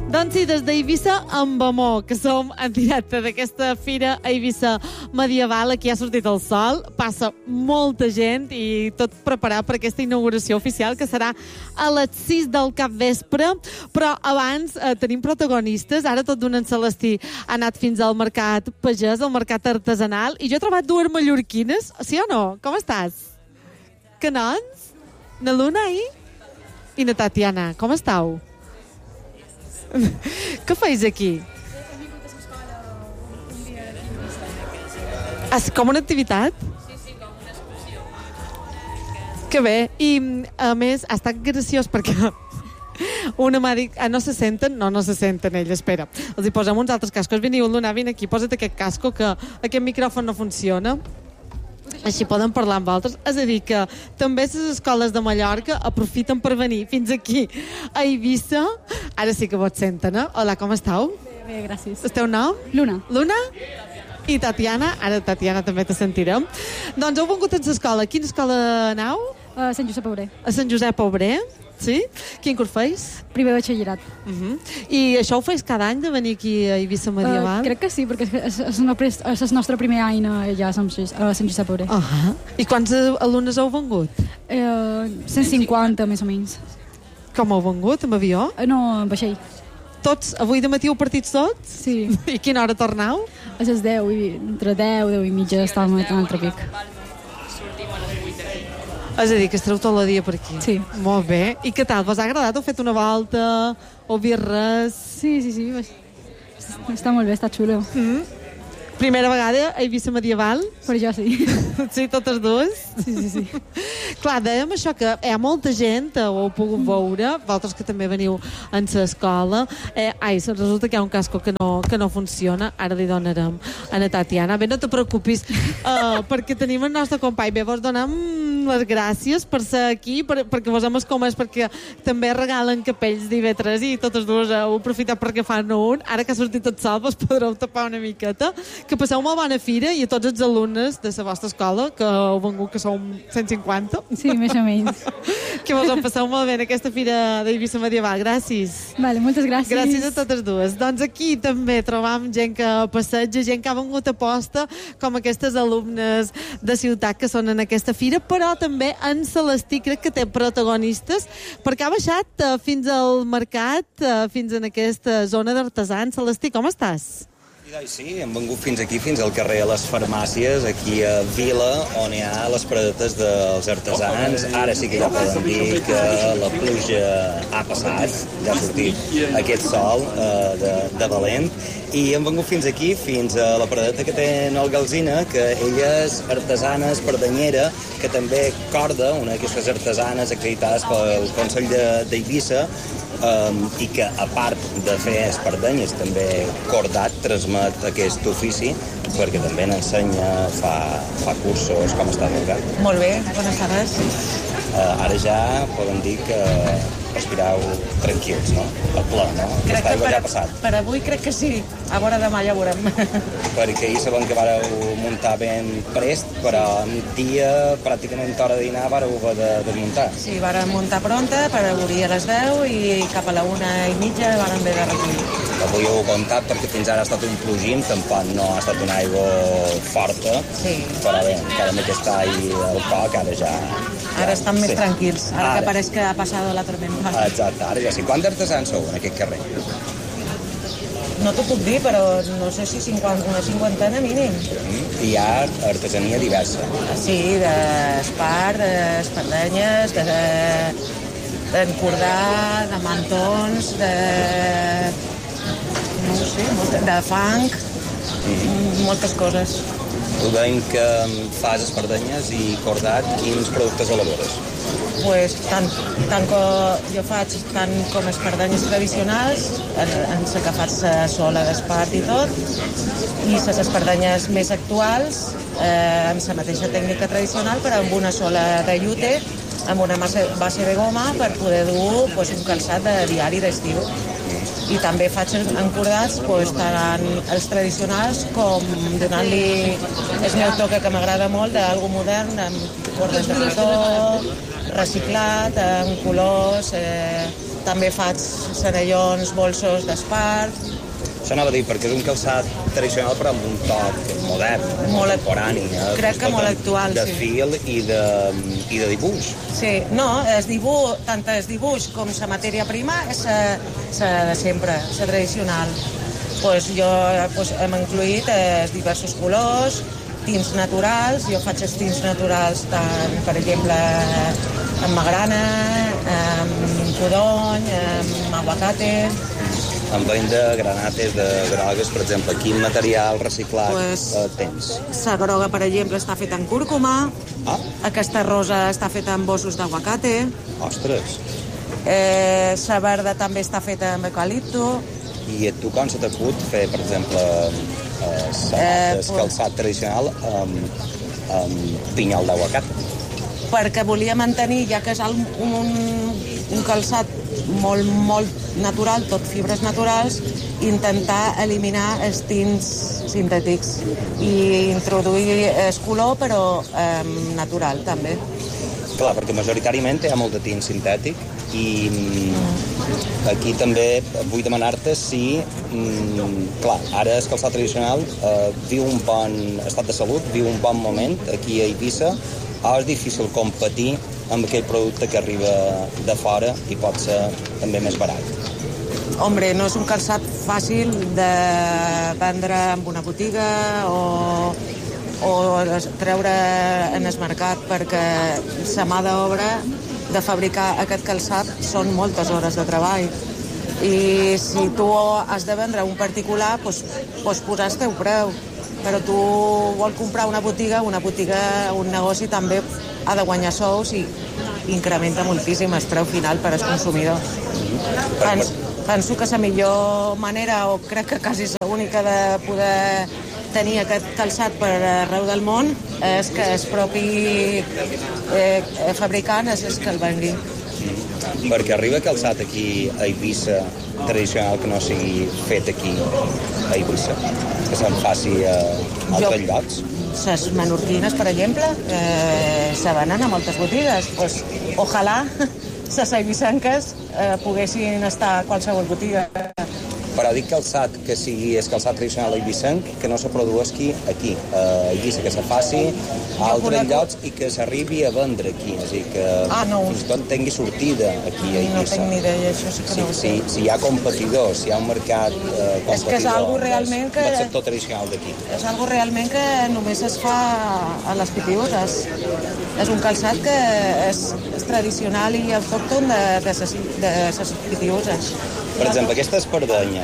Doncs sí, des d'Eivissa amb amor, que som en directe d'aquesta fira a Eivissa medieval. Aquí ha sortit el sol, passa molta gent i tot preparat per aquesta inauguració oficial, que serà a les 6 del capvespre. Però abans tenim protagonistes. Ara tot d'un en Celestí ha anat fins al mercat pagès, al mercat artesanal, i jo he trobat dues mallorquines. Sí o no? Com estàs? Canons? Na Luna i na Tatiana. Com estàu? Què feis aquí? Com una activitat? Sí, com una excursió. Que bé. I, a més, ha estat graciós perquè una m'ha dit... no se senten? No se senten elles, espera. Els hi posem uns altres cascos. Veniu, Luna, vine aquí, posa't aquest casco, que aquest micròfon no funciona. Així poden parlar amb altres. És a dir, que també les escoles de Mallorca aprofiten per venir fins aquí a Eivissa. Ara sí que vos senten, eh? Hola, com estàu? Bé, gràcies. El teu nom? Luna. Luna? I Tatiana? Ara Tatiana també te sentirem. Doncs heu vengut a l'escola. Quina escola aneu? A Sant Josep Obrer. A Sant Josep Obrer? Sí? Quin curs feis? Primer batxillerat. I això ho feis cada any, de venir aquí a Eivissa medieval? Crec que sí, perquè és el nostre primer any allà a Sant Josep Obrer. I quants alumnes heu vengut? 150, més o menys. Com heu vengut? Amb avió? No, amb vaixell. Tots? Avui de matí heu partits tots? Sí. I quina hora torneu? A les 10, entre 10 i mitja estàvem a l'altre pic. És a dir, que estareu tot el dia per aquí. Sí. Molt bé. I què tal? Vos ha agradat? Heu fet una volta? Heu vist res? Sí. Està molt bé, està xulo. Primera vegada a Eivissa medieval? Per jo sí. Sí, totes dues? Sí. Clar, dèiem això, que hi ha molta gent, ho heu pogut veure, vosaltres que també veniu en l'escola. Resulta que hi ha un casco que no funciona. Ara li donarem a la Tatiana. Bé, no te preocupis, perquè tenim el nostre company. Bé, vos donem les gràcies per ser aquí, perquè vos hem escomès, perquè també regalen capells d'IV3 i totes dues heu aprofitat perquè fan un. Ara que ha sortit tot sol, vos podreu tapar una miqueta. Que passeu molt bona fira, i a tots els alumnes de la vostra escola, que heu vengut, que som 150. Sí, més o menys. Que vos en passeu molt bé en aquesta fira d'Eivissa medieval. Gràcies. Vale, moltes gràcies. Gràcies a totes dues. Doncs aquí també trobam gent que passeja, gent que ha vengut a posta, com aquestes alumnes de ciutat que són en aquesta fira, però també en Celestí crec que té protagonistes, perquè ha baixat fins al mercat, fins en aquesta zona d'artesans. Celestí, com estàs? Sí, hem vengut fins aquí, fins al carrer de les Farmàcies, aquí a Vila, on hi ha les paradetes dels artesans. Ara sí que ja poden dir que la pluja ha passat, ja ha sortit aquest sol de valent, i hem vengut fins aquí, fins a la paradeta que té Algalzina, que ella és artesana, espardenyera, que també corda, una d'aquestes artesanes acreditades pel Consell d'Eivissa, i que, a part de fer espardenyes, també cordat, transmet aquest ofici, perquè també n'ensenya, fa cursos. Com està, Olga? Molt bé, bones tardes. Ara ja podem dir que respireu tranquils, no? A ple, no? Aquesta aigua ja ha passat. Per avui crec que sí. A veure, demà ja veurem. Perquè ahir sabem que vareu muntar ben prest, però en dia, pràcticament hora de dinar, vareu haver de desmuntar. Sí, vàrem muntar pronta per obrir a les 10 i cap a la 1:30 vàrem haver de recollir. Avui heu comptat perquè fins ara ha estat un plogim, tampoc no ha estat una aigua forta, sí. Però bé, encara amb aquest all al coc, ara ja... Ara estan més tranquils, ara que pareix que ha passat la tormenta. Exacte, ara ja sí. Quants artesans sou en aquest carrer? No t'ho puc dir, però no sé si una cinquantena mínim. Hi ha artesania diversa. Sí, d'espart, d'espardenyes, d'encordar, de mantons, no ho sé, de fang, moltes coses. Tu veiem que fas espardenyes i cordat, quins productes elabores? Pues, tant com jo faig tant com espardenyes tradicionals, en la que faig sola d'espart i tot, i les espardenyes més actuals, amb la mateixa tècnica tradicional, però amb una sola de llute, amb una base de goma, per poder dur un calçat de diari d'estiu. I també faig encordats tant els tradicionals com donant-li el meu toque, que m'agrada molt, d'algo modern, amb cordes de cotó, reciclat, en colors, també faig senellons, bolsos d'espart. Això anava a dir, perquè és un calçat tradicional però amb un toc modern, Molt contemporani. crec que molt actual, de sí. fil i de dibuix. Sí, no, tant el dibuix com la matèria prima és la de sempre, la tradicional. Pues jo hem incluït diversos colors, tints naturals. Jo faig els tints naturals tant, per exemple, amb magrana, amb codony, amb aguacate. Amb vent de granates, de grogues, per exemple. Quin material reciclat tens? La groga, per exemple, està feta en cúrcuma. Aquesta rosa està feta amb bossos d'aguacate. Ostres! La verda també està feta amb eucalipto. I a tu com se t'acut fer, per exemple, calçat tradicional amb pinyol d'aguacat? Perquè volia mantenir, ja que és un calçat molt natural, tot fibres naturals, intentar eliminar els tints sintètics i introduir el color, però natural, també. Clar, perquè majoritàriament hi ha molt de tint sintètic i aquí també vull demanar-te si, clar, ara el calçat tradicional viu un bon estat de salut, viu un bon moment aquí a Eivissa, o és difícil competir amb aquell producte que arriba de fora i pot ser també més barat? Hombre, no és un calçat fàcil de vendre en una botiga o treure en el mercat, perquè la mà d'obra de fabricar aquest calçat són moltes hores de treball. I si tu has de vendre un particular, doncs posar el teu preu. Però tu vols comprar una botiga, un negoci també ha de guanyar sous i incrementa moltíssim el preu final per al consumidor. Penso que la millor manera, o crec que quasi l'única de poder tenir aquest calçat per arreu del món, és que el propi fabricant és el que el vengui. Perquè arriba calçat aquí a Eivissa tradicional que no sigui fet aquí a Eivissa, que se'n faci a altres llocs? Les menorquines, per exemple, se venen a moltes botigues. Pues, ojalà les eivissenques poguessin estar a qualsevol botiga. Però dic calçat que sigui el calçat tradicional eivissenc, que no se produeixi aquí, a Eivissa, que se faci a altres llocs i que s'arribi a vendre aquí, és a dir, que fins i tot tingui sortida aquí a Eivissa. No tinc ni idea, això sí que no ho sé. Si hi ha competidors, si hi ha un mercat competidor, és que és algo realment que... del sector tradicional d'aquí. És algo realment que només es fa a les Pitiüses. És un calçat que és tradicional i autòcton de les Pitiüses. Per exemple, aquesta espardenya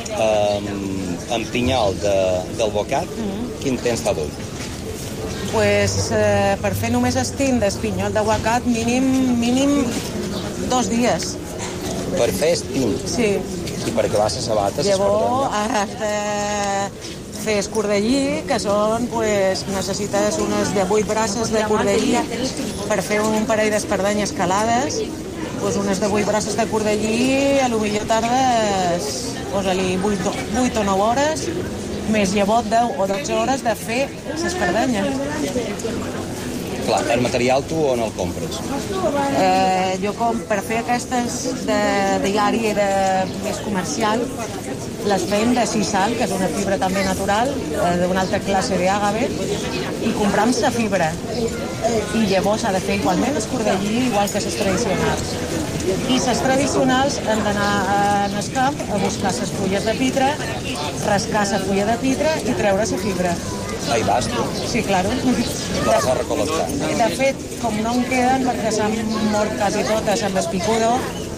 amb pinyol del bocat, quin temps t'ha dut? Pues, per fer només el tint d'espinyol d'aguacat, mínim 2 dies. Per fer el tint? Sí. I per acabar les sabates, llavors has de fer escordellí, que són, pues, necessites unes de 8 braces de cordellí per fer un parell d'espardenyes calades. Pues unes de 8 braces de cordellí, a lo millor tardes, posa-li 8 o 9 hores, més llavors 10 o 12 hores de fer l'espardenya. Clar, el material tu on el compres? Jo per fer aquestes de diari més comercial, les fem de sisal, que és una fibra també natural, d'una altra classe d'àgave, i comprem la fibra. I llavors s'ha de fer igualment escordellí, igual que les tradicionals. I les tradicionals han d'anar al camp a buscar les fulles de pitre, rascar la fulla de pitre i treure la fibra. Ahí vas, tu? Sí, claro. La vas a recol·lectar. De fet, com no en queden, perquè s'han mort quasi totes amb espicudo,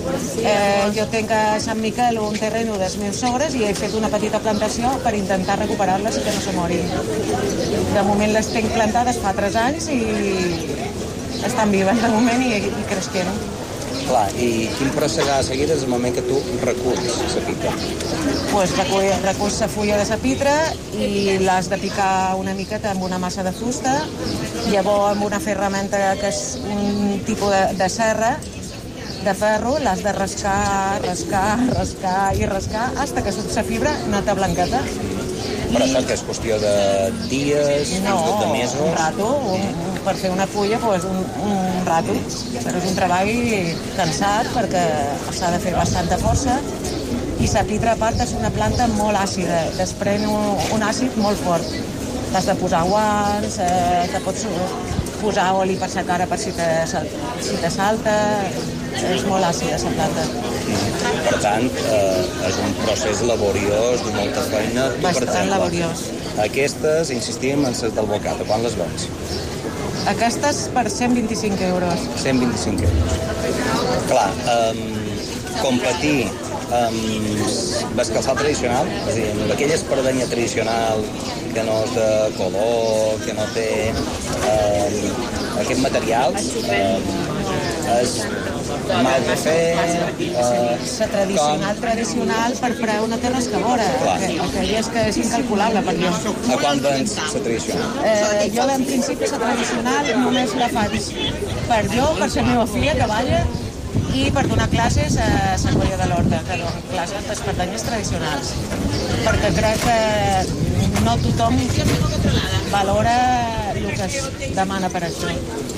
jo tinc a Sant Miquel un terreny dels meus sogres i he fet una petita plantació per intentar recuperar-les i que no se morin. De moment les tinc plantades fa 3 anys i estan vives de moment i creixent. Clar, i quin procés ha de seguir des del moment que tu reculls la pitra? Pues reculls la fulla de la pitra i l'has de picar una miqueta amb una massa de fusta, llavors amb una ferramenta que és un tipus de serra, de ferro, l'has de rascar fins que surt la fibra neta blanqueta. Però això que és qüestió de dies, No, fins de mesos... un rato, per fer una fulla, doncs un rato. Però és un treball cansat perquè s'ha de fer bastanta força i la pitra, a part, és una planta molt àcida, desprèn un àcid molt fort. T'has de posar guants, te pots posar oli per la cara per si te salta. És molt àcida, la planta. Per tant, és un procés laboriós, de molta feina. Tu, per Bastant exemple, laboriós. Aquestes, insistim, en les del bocat. A quan les vens? Aquestes per 125 euros. 125 euros. Clar, competir amb el calçat tradicional, és a dir, amb aquella espardenya tradicional que no és de color, que no té aquests materials, és mal de fer... La tradicional per preu no té res que veure. Aquella és que és incalculable per jo. A quan vens la tradicional? Jo, en principi, la tradicional només la faig per jo, per la meva filla, que balla, i per donar classes a Sant Colla de l'Horta, que dono classes d'espardenyes tradicionals. Perquè crec que no tothom valora el que es demana per això.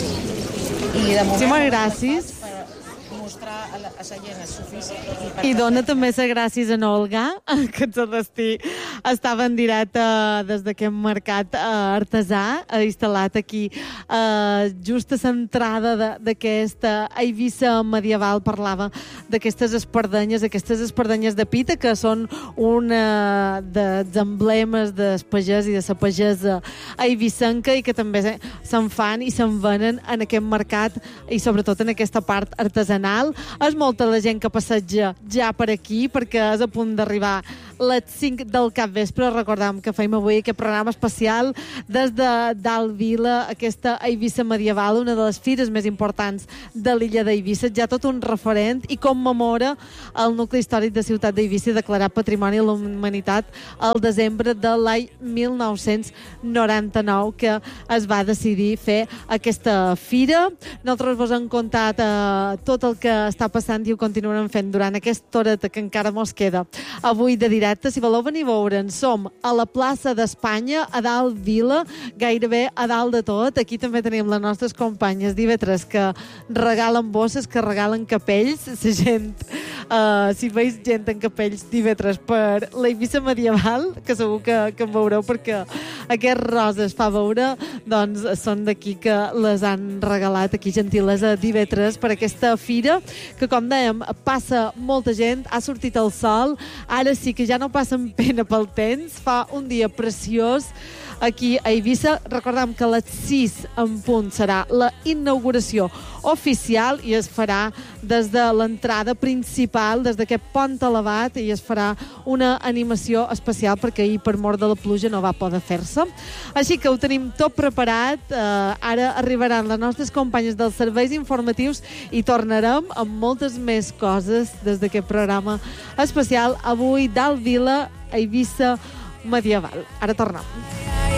I de moment... Sí, molt gràcies. Mostrar a la gent el sufici. I dona també les gràcies a Olga, que el destí estava en directe des d'aquest mercat artesà, instal·lat aquí, just a l'entrada d'aquesta Eivissa medieval. Parlava d'aquestes espardenyes de pita, que són una dels emblemes del pagès i de la pagesa eivissenca, i que també se'n fan i se'n venen en aquest mercat i sobretot en aquesta part artesanal. És molta la gent que passeja ja per aquí, perquè és a punt d'arribar les 5 del capvespre. Recordem que fem avui aquest programa especial des de Dalt Vila, aquesta Eivissa medieval, una de les fires més importants de l'illa d'Eivissa, ja tot un referent, i commemora el nucli històric de ciutat d'Eivissa, declarat Patrimoni de la Humanitat el desembre de l'any 1999, que es va decidir fer aquesta fira. Nosaltres vos hem contat tot el que està passant i ho continuarem fent durant aquesta horeta que encara mos queda avui de directe. Si voleu venir a veure'ns, som a la plaça d'Espanya, a Dalt Vila, gairebé a dalt de tot. Aquí també tenim les nostres companyes d'IV3 que regalen bosses, que regalen capells. La gent, si veus gent en capells d'IV3 per l'Eivissa medieval, que segur que en veureu, perquè aquests roses fa veure, doncs són d'aquí, que les han regalat aquí, gentilesa d'IV3, per aquesta fira, que, com dèiem, passa molta gent, ha sortit el sol, ara sí que ja no passen pena pel temps, fa un dia preciós aquí a Eivissa. Recordem que a les 6 en punt serà la inauguració oficial i es farà des de l'entrada principal, des d'aquest pont elevat, i es farà una animació especial perquè ahir, per mort de la pluja, no va poder fer-se. Així que ho tenim tot preparat. Ara arribaran les nostres companyes dels serveis informatius i tornarem amb moltes més coses des d'aquest programa especial avui Dalt Vila, Eivissa medieval. Ara tornem.